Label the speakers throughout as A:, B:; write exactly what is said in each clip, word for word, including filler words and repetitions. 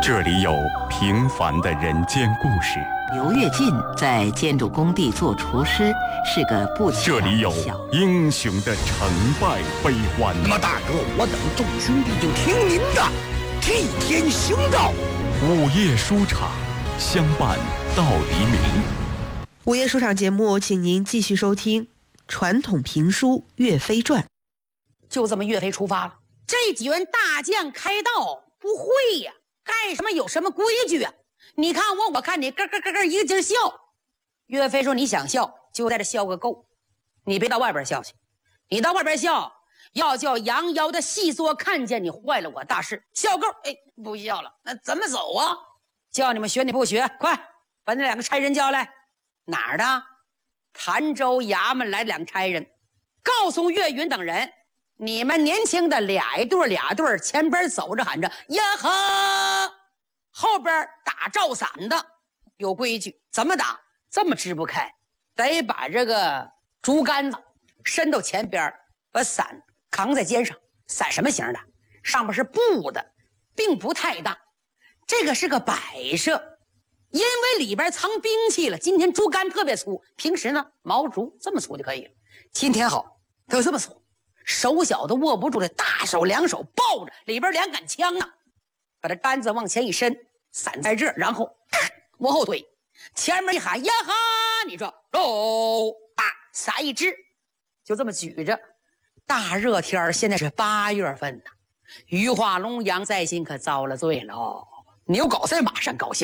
A: 这里有平凡的人间故事，
B: 刘跃进在建筑工地做厨师，是个不起眼的小。
A: 这里有英雄的成败悲欢。
C: 那么大哥，我等众兄弟就听您的，替天行道。
A: 午夜书场，相伴到黎明。
D: 午夜书场节目，请您继续收听传统评书《岳飞传》。
E: 就这么岳飞出发了，这几员大将开道不会呀、啊，干什么有什么规矩啊？你看我，我看你，咯咯咯咯一个劲儿笑。岳飞说：“你想笑，就在这笑个够，你别到外边笑去。你到外边笑，要叫杨妖的细作看见你，坏了我大事。笑够，哎，不笑了，那怎么走啊？叫你们学你不学，快把那两个差人叫来。哪儿的？潭州衙门来两差人，告诉岳云等人。”你们年轻的俩一对俩对，前边走着喊着呀呵，后边打照伞的，有规矩，怎么打？这么支不开，得把这个竹竿子伸到前边，把伞扛在肩上。伞什么型的？上面是布的，并不太大，这个是个摆设，因为里边藏兵器了。今天竹竿特别粗，平时呢毛竹这么粗就可以了。今天好，它有这么粗。手小的握不住的，大手两手抱着，里边两杆枪呢，把这杆子往前一伸，伞在这儿，然后、呃、往后推，前面一喊呀哈，你说哦啊，伞一支，就这么举着。大热天现在是八月份呢，鱼化龙阳在心可遭了罪了哦。牛狗在马上高兴，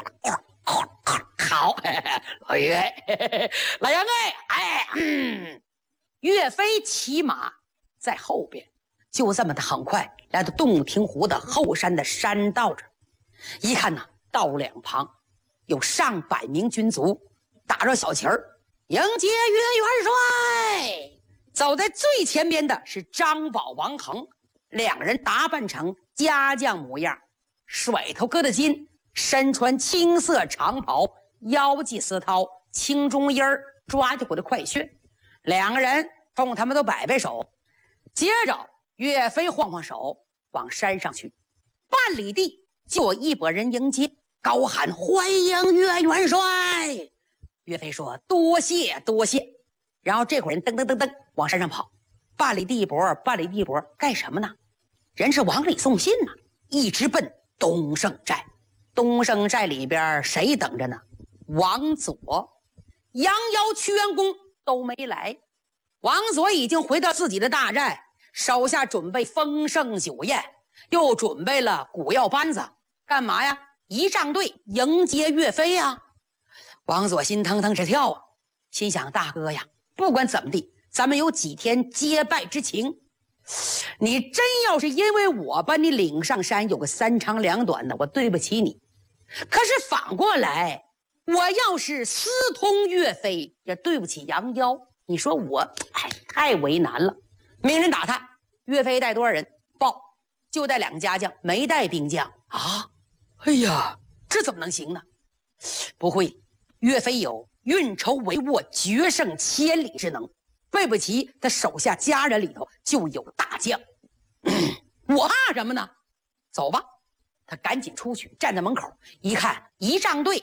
E: 好，老岳，老杨哎，哎，嗯，岳飞骑马在后边，就这么的很快来到洞庭湖的后山的山道这儿。一看呢，道路两旁有上百名军卒打着小旗儿迎接岳元帅。走在最前边的是张宝、王恒，两人打扮成家将模样，甩头疙瘩巾，身穿青色长袍，腰系丝绦，青中衣儿抓着我的快靴。两个人冲他们都摆摆手，接着岳飞晃晃手往山上去。半里地就有一拨人迎接，高喊欢迎岳元帅。岳飞说多谢多谢。然后这伙人噔噔噔噔往山上跑，半里地拨半里地拨干什么呢？人是往里送信呢，一直奔东胜寨。东胜寨里边谁等着呢？王佐、杨妖、屈原公都没来。王佐已经回到自己的大寨，手下准备丰盛酒宴，又准备了鼓药班子，干嘛呀？仪仗队迎接岳飞呀！王佐心腾腾直跳啊，心想大哥呀，不管怎么地，咱们有几天结拜之情，你真要是因为我把你领上山有个三长两短的，我对不起你。可是反过来，我要是私通岳飞，也对不起杨妖。你说我哎，太为难了。命人打探岳飞带多少人，报就带两个家将，没带兵将啊！哎呀，这怎么能行呢？不会，岳飞有运筹帷幄、决胜千里之能，对不起他手下家人里头就有大将。我怕什么呢？走吧。他赶紧出去，站在门口一看，仪仗队